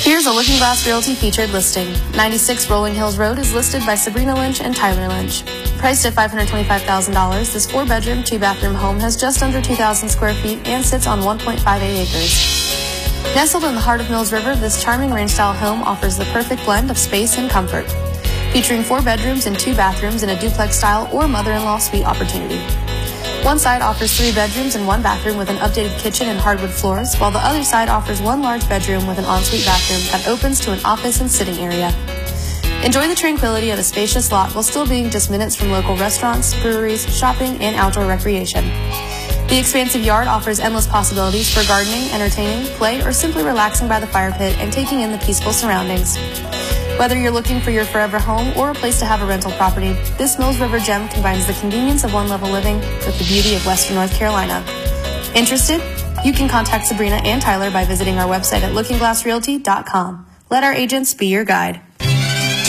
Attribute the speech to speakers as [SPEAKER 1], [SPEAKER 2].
[SPEAKER 1] Here's a Looking Glass Realty featured listing. 96 Rolling Hills Road is listed by Sabrina Lynch and Tyler Lynch. Priced at $525,000, this 4-bedroom, 2-bathroom home has just under 2,000 square feet and sits on 1.58 acres. Nestled in the heart of Mills River, this charming ranch-style home offers the perfect blend of space and comfort. Featuring 4 bedrooms and 2 bathrooms in a duplex-style or mother-in-law suite opportunity. One side offers 3 bedrooms and 1 bathroom with an updated kitchen and hardwood floors, while the other side offers 1 large bedroom with an ensuite bathroom that opens to an office and sitting area. Enjoy the tranquility of a spacious lot while still being just minutes from local restaurants, breweries, shopping, and outdoor recreation. The expansive yard offers endless possibilities for gardening, entertaining, play, or simply relaxing by the fire pit and taking in the peaceful surroundings. Whether you're looking for your forever home or a place to have a rental property, this Mills River gem combines the convenience of one-level living with the beauty of Western North Carolina. Interested? You can contact Sabrina and Tyler by visiting our website at lookingglassrealty.com. Let our agents be your guide.